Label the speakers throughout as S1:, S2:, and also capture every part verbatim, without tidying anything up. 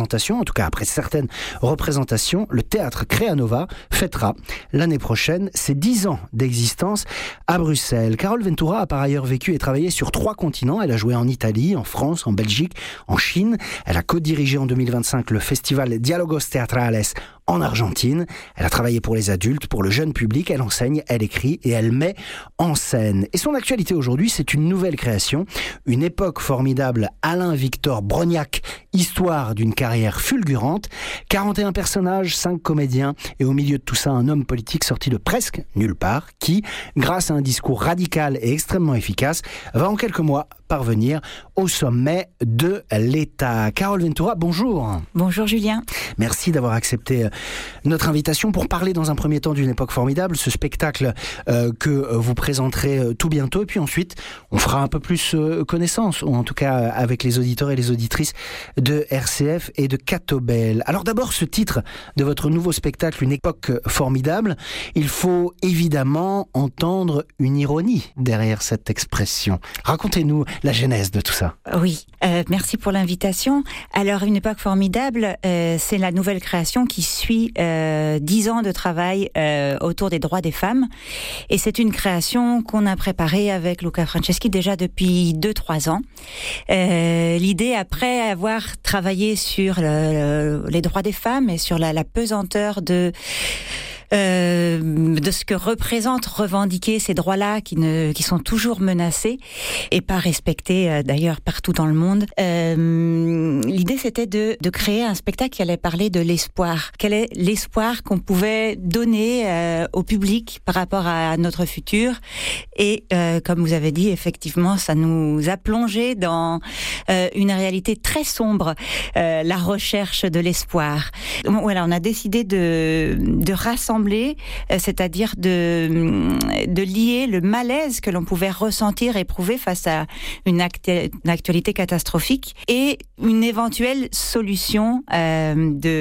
S1: représentation, en tout cas après certaines représentations, le théâtre Créanova fêtera l'année prochaine ses dix ans d'existence à Bruxelles. Carol Ventura a par ailleurs vécu et travaillé sur trois continents. Elle a joué en Italie, en France, en Belgique, en Chine. Elle a co-dirigé en deux mille vingt-cinq le festival Diálogos Teatrales en Argentine. Elle a travaillé pour les adultes, pour le jeune public. Elle enseigne, elle écrit et elle met en scène. Et son actualité aujourd'hui, c'est une nouvelle création, une époque formidable. Alain-Victor Brognac, histoire d'une carrière fulgurante. quarante et un personnages, cinq comédiens et au milieu de tout ça, un homme politique sorti de presque nulle part qui, grâce à un discours radical et extrêmement efficace, va en quelques mois parvenir au sommet de l'État. Carol Ventura, bonjour.
S2: Bonjour Julien.
S1: Merci d'avoir accepté notre invitation pour parler dans un premier temps d'une époque formidable, ce spectacle euh, que vous présenterez tout bientôt, et puis ensuite on fera un peu plus euh, connaissance, ou en tout cas avec les auditeurs et les auditrices de R C F et de Catobel. Alors d'abord, ce titre de votre nouveau spectacle, une époque formidable, il faut évidemment entendre une ironie derrière cette expression. Racontez-nous la genèse de tout ça.
S2: Oui, euh, merci pour l'invitation. Alors, une époque formidable, euh, c'est la nouvelle création qui suit euh, dix ans de travail euh, autour des droits des femmes. Et c'est une création qu'on a préparée avec Luca Franceschi déjà depuis deux trois ans. Euh, l'idée, après avoir travaillé sur le, le, les droits des femmes et sur la, la pesanteur de... Euh, de ce que représentent revendiquer ces droits-là qui, ne, qui sont toujours menacés et pas respectés euh, d'ailleurs partout dans le monde. Euh, l'idée c'était de, de créer un spectacle qui allait parler de l'espoir. Quel est l'espoir qu'on pouvait donner euh, au public par rapport à notre futur? Et euh, comme vous avez dit, effectivement, ça nous a plongé dans euh, une réalité très sombre, euh, la recherche de l'espoir. Voilà, on a décidé de, de rassembler c'est-à-dire de, de lier le malaise que l'on pouvait ressentir, éprouver face à une, actu- une actualité catastrophique et une éventuelle solution euh,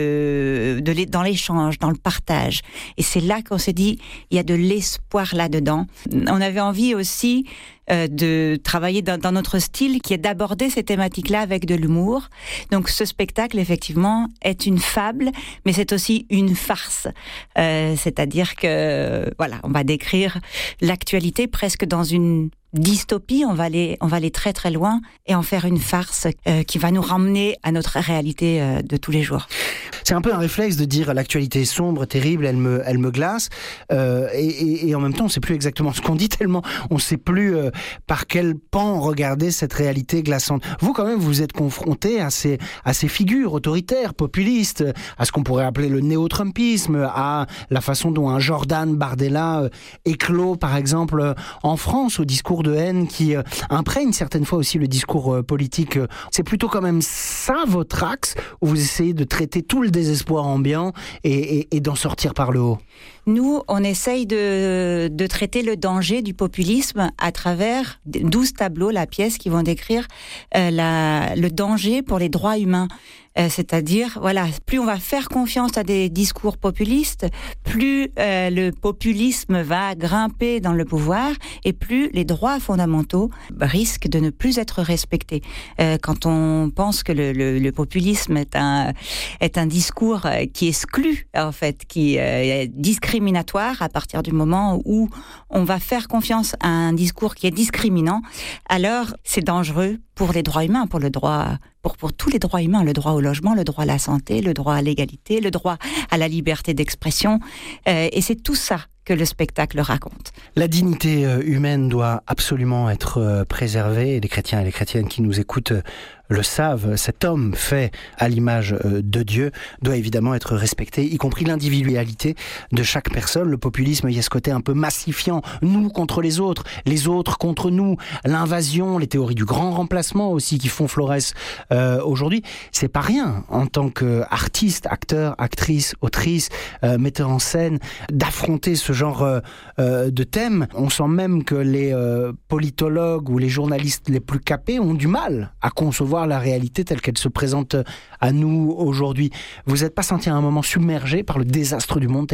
S2: de, de, dans l'échange, dans le partage. Et c'est là qu'on s'est dit, il y a de l'espoir là-dedans. On avait envie aussi euh, de travailler dans, dans notre style qui est d'aborder ces thématiques-là avec de l'humour. Donc ce spectacle, effectivement, est une fable, mais c'est aussi une farce. Euh, c'est-à-dire que, voilà, on va décrire l'actualité presque dans une dystopie, on va aller, on va aller très très loin et en faire une farce euh, qui va nous ramener à notre réalité euh, de tous les jours.
S1: C'est un peu un réflexe de dire l'actualité est sombre, terrible, elle me, elle me glace, euh, et, et, et en même temps on ne sait plus exactement ce qu'on dit tellement on ne sait plus euh, par quel pan regarder cette réalité glaçante. Vous quand même vous êtes confronté à ces, à ces figures autoritaires, populistes, à ce qu'on pourrait appeler le néo-trumpisme, à la façon dont un Jordan Bardella euh, éclot par exemple euh, en France, au discours de haine qui euh, imprègne certaines fois aussi le discours euh, politique. C'est plutôt quand même ça votre axe, où vous essayez de traiter tout le désespoir ambiant et, et, et d'en sortir par le haut?
S2: Nous, on essaye de, de traiter le danger du populisme à travers douze tableaux, la pièce, qui vont décrire euh, la, le danger pour les droits humains. Euh, c'est-à-dire, voilà, plus on va faire confiance à des discours populistes, plus euh, le populisme va grimper dans le pouvoir et plus les droits fondamentaux risquent de ne plus être respectés. Euh, quand on pense que le, le, le populisme est un, est un discours qui exclut, en fait, qui euh, est discriminatoire à partir du moment où on va faire confiance à un discours qui est discriminant, alors c'est dangereux pour les droits humains, pour le droit, pour, pour tous les droits humains, le droit au logement, le droit à la santé, le droit à l'égalité, le droit à la liberté d'expression. Euh, et c'est tout ça que le spectacle raconte.
S1: La dignité humaine doit absolument être préservée, et les chrétiens et les chrétiennes qui nous écoutent le savent. Cet homme fait à l'image de Dieu doit évidemment être respecté, y compris l'individualité de chaque personne. Le populisme, il y a ce côté un peu massifiant, nous contre les autres, les autres contre nous, l'invasion, les théories du grand remplacement aussi qui font florès euh, aujourd'hui. C'est pas rien en tant qu'artiste, acteur, actrice, autrice, euh, metteur en scène, d'affronter ce genre euh, euh, de thème. On sent même que les euh, politologues ou les journalistes les plus capés ont du mal à concevoir la réalité telle qu'elle se présente à nous aujourd'hui. Vous n'êtes pas senti à un moment submergé par le désastre du monde tel qu'il va ?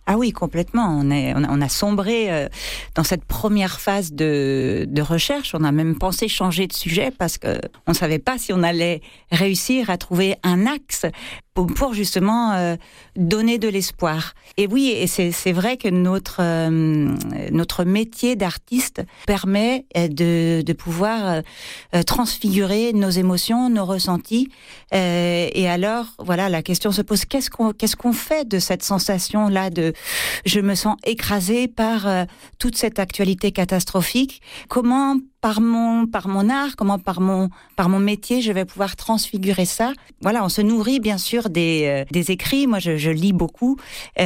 S2: Ah oui, complètement. On, est, on, a, on a sombré euh, dans cette première phase de, de recherche. On a même pensé changer de sujet parce qu'on ne savait pas si on allait réussir à trouver un axe pour, pour justement euh, donner de l'espoir. Et oui, et c'est, c'est vrai que notre, euh, notre métier d'artiste permet de, de pouvoir euh, transfigurer nos émotions, nos ressentis. Euh, et alors, voilà, la question se pose, qu'est-ce qu'on, qu'est-ce qu'on fait de cette sensation-là de je me sens écrasée par euh, toute cette actualité catastrophique. Comment, par mon, par mon art, comment par mon, par mon métier, je vais pouvoir transfigurer ça? Voilà, on se nourrit bien sûr des, euh, des écrits. Moi, je, je lis beaucoup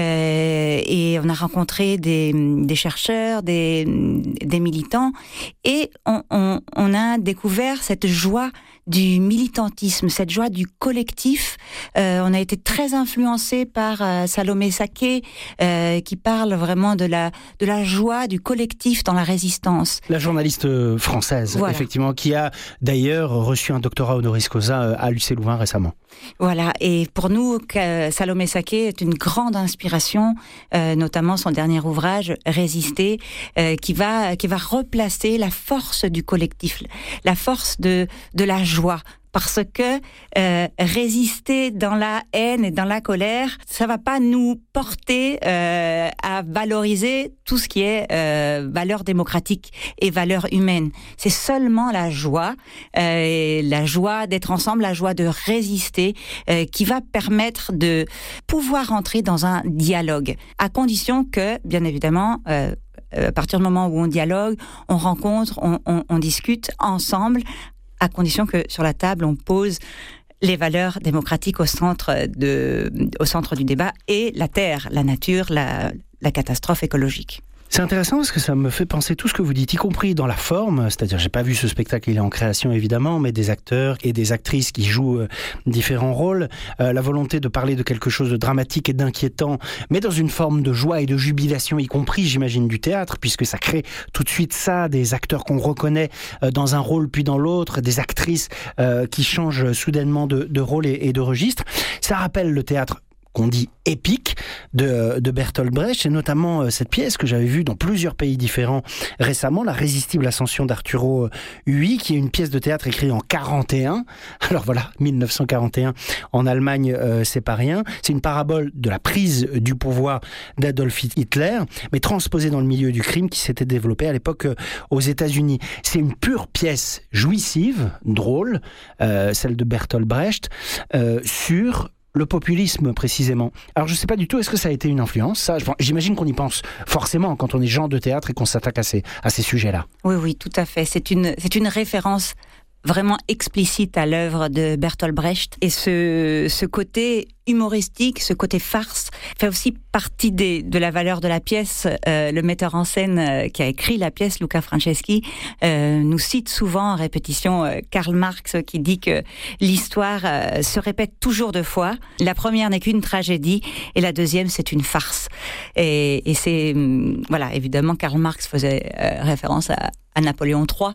S2: euh, et on a rencontré des, des chercheurs, des, des militants et on, on, on a découvert cette joie du militantisme, cette joie du collectif. Euh, on a été très influencés par euh, Salomé Saké, euh, qui parle vraiment de la, de la joie du collectif dans la résistance.
S1: La journaliste française, voilà. Effectivement, qui a d'ailleurs reçu un doctorat honoris causa à l'U C Louvain récemment.
S2: Voilà, et pour nous, Salomé Saké est une grande inspiration, euh, notamment son dernier ouvrage, Résister, euh, qui va, qui va replacer la force du collectif, la force de, de la joie. Parce que euh, résister dans la haine et dans la colère, ça va pas nous porter euh, à valoriser tout ce qui est euh, valeurs démocratiques et valeurs humaines. C'est seulement la joie, euh, la joie d'être ensemble, la joie de résister, euh, qui va permettre de pouvoir entrer dans un dialogue, à condition que, bien évidemment, euh, à partir du moment où on dialogue, on rencontre, on, on, on discute ensemble, à condition que sur la table, on pose les valeurs démocratiques au centre, de, au centre du débat et la terre, la nature, la, la catastrophe écologique.
S1: C'est intéressant parce que ça me fait penser tout ce que vous dites, y compris dans la forme, c'est-à-dire j'ai pas vu ce spectacle, il est en création évidemment, mais des acteurs et des actrices qui jouent euh, différents rôles, euh, la volonté de parler de quelque chose de dramatique et d'inquiétant, mais dans une forme de joie et de jubilation, y compris j'imagine du théâtre, puisque ça crée tout de suite ça, des acteurs qu'on reconnaît euh, dans un rôle puis dans l'autre, des actrices euh, qui changent soudainement de, de rôle et, et de registre. Ça rappelle le théâtre qu'on dit épique de, de Bertolt Brecht, et notamment euh, cette pièce que j'avais vue dans plusieurs pays différents récemment, La Résistible Ascension d'Arturo Ui, qui est une pièce de théâtre écrite en quarante et un. Alors voilà, mille neuf cent quarante et un, en Allemagne, euh, c'est pas rien. C'est une parabole de la prise du pouvoir d'Adolf Hitler, mais transposée dans le milieu du crime qui s'était développé à l'époque euh, aux États-Unis. C'est une pure pièce jouissive, drôle, euh, celle de Bertolt Brecht, euh, sur le populisme, précisément. Alors, je ne sais pas du tout, est-ce que ça a été une influence, ça? J'imagine qu'on y pense forcément quand on est genre de théâtre et qu'on s'attaque à ces, à ces sujets-là.
S2: Oui, oui, tout à fait. C'est une, c'est une référence vraiment explicite à l'œuvre de Bertolt Brecht. Et ce, ce côté humoristique, ce côté farce, fait aussi partie des, de la valeur de la pièce. Euh, le metteur en scène euh, qui a écrit la pièce, Luca Franceschi, euh, nous cite souvent en répétition euh, Karl Marx, qui dit que l'histoire euh, se répète toujours deux fois. La première n'est qu'une tragédie et la deuxième, c'est une farce. Et, et c'est, voilà, évidemment, Karl Marx faisait euh, référence à, à Napoléon trois,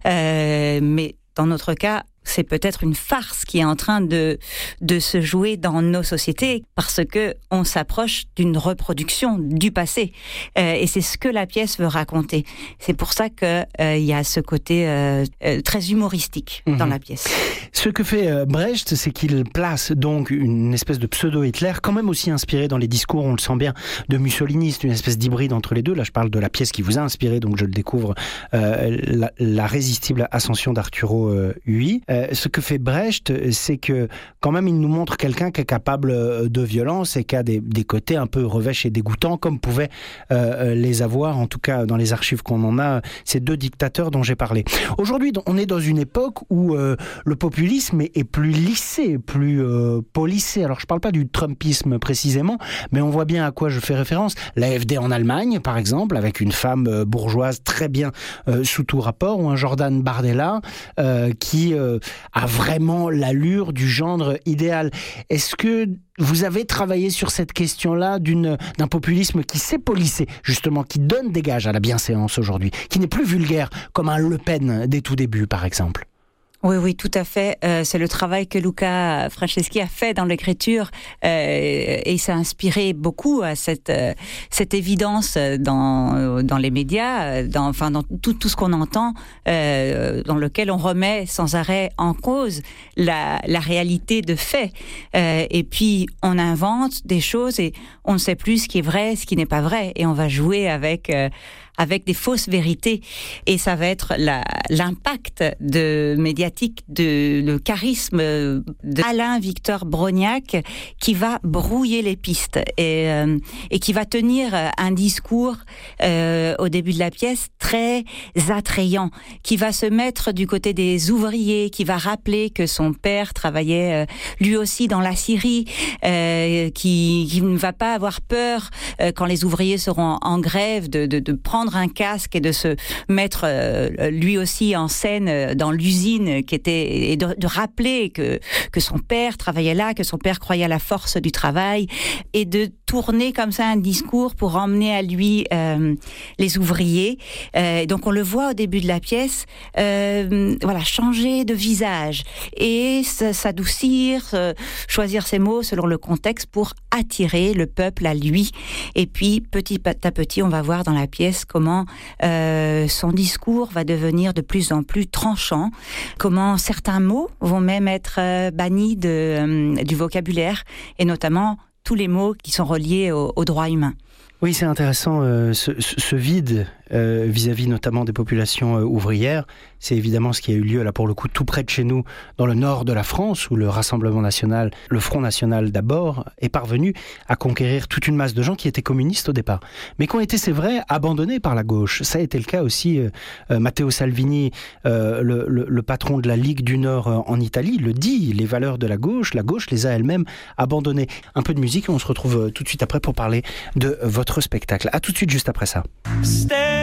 S2: euh, mais dans notre cas, c'est peut-être une farce qui est en train de, de se jouer dans nos sociétés parce que on s'approche d'une reproduction du passé. Euh, et c'est ce que la pièce veut raconter. C'est pour ça que euh, il y a ce côté euh, euh, très humoristique mmh. dans la pièce.
S1: Ce que fait euh, Brecht, c'est qu'il place donc une espèce de pseudo-Hitler, quand même aussi inspiré dans les discours, on le sent bien, de Mussolini. C'est une espèce d'hybride entre les deux. Là, je parle de la pièce qui vous a inspiré, donc je le découvre, euh, la, la résistible ascension d'Arturo euh, Ui. Euh, ce que fait Brecht, c'est que quand même il nous montre quelqu'un qui est capable de violence et qui a des, des côtés un peu revêches et dégoûtants, comme pouvaient euh, les avoir, en tout cas dans les archives qu'on en a, ces deux dictateurs dont j'ai parlé. Aujourd'hui, on est dans une époque où euh, le populisme est, est plus lissé, plus euh, polissé. Alors je ne parle pas du trumpisme précisément, mais on voit bien à quoi je fais référence. L'A F D en Allemagne, par exemple, avec une femme euh, bourgeoise très bien euh, sous tout rapport, ou un Jordan Bardella euh, qui euh, a vraiment l'allure du gendre idéal. Est-ce que vous avez travaillé sur cette question-là d'une, d'un populisme qui s'est polissé, justement, qui donne des gages à la bienséance aujourd'hui, qui n'est plus vulgaire comme un Le Pen des tout débuts, par exemple?
S2: Oui, oui, tout à fait. Euh, c'est le travail que Luca Franceschi a fait dans l'écriture euh, et s'est inspiré beaucoup à cette euh, cette évidence dans dans les médias, dans enfin dans tout tout ce qu'on entend, euh, dans lequel on remet sans arrêt en cause la la réalité de fait. Euh, et puis on invente des choses et on ne sait plus ce qui est vrai, ce qui n'est pas vrai, et on va jouer avec euh, avec des fausses vérités. Et ça va être la, l'impact de, médiatique, de, le charisme de Alain Victor Brognac qui va brouiller les pistes et, euh, et qui va tenir un discours euh, au début de la pièce très attrayant, qui va se mettre du côté des ouvriers, qui va rappeler que son père travaillait euh, lui aussi dans la Syrie, euh, qui, qui ne va pas avoir peur euh, quand les ouvriers seront en grève de, de, de prendre un casque et de se mettre euh, lui aussi en scène dans l'usine qui était, et de, de rappeler que que son père travaillait là, que son père croyait à la force du travail, et de tourner comme ça un discours pour emmener à lui euh, les ouvriers. Euh, donc on le voit au début de la pièce, euh, voilà, changer de visage et s'adoucir, euh, choisir ses mots selon le contexte pour attirer le peuple à lui. Et puis petit à petit, on va voir dans la pièce comment euh, son discours va devenir de plus en plus tranchant, comment certains mots vont même être euh, bannis de, euh, du vocabulaire, et notamment tous les mots qui sont reliés au, au droit humain.
S1: Oui, c'est intéressant, euh, ce, ce vide euh, vis-à-vis notamment des populations euh, ouvrières. C'est évidemment ce qui a eu lieu là pour le coup tout près de chez nous, dans le nord de la France, où le Rassemblement national, le Front national d'abord, est parvenu à conquérir toute une masse de gens qui étaient communistes au départ, mais qui ont été, c'est vrai, abandonnés par la gauche. Ça a été le cas aussi, euh, euh, Matteo Salvini, euh, le, le, le patron de la Ligue du Nord euh, en Italie, le dit, les valeurs de la gauche, la gauche les a elle-même abandonnées. Un peu de musique et on se retrouve euh, tout de suite après pour parler de votre spectacle. À tout de suite juste après ça.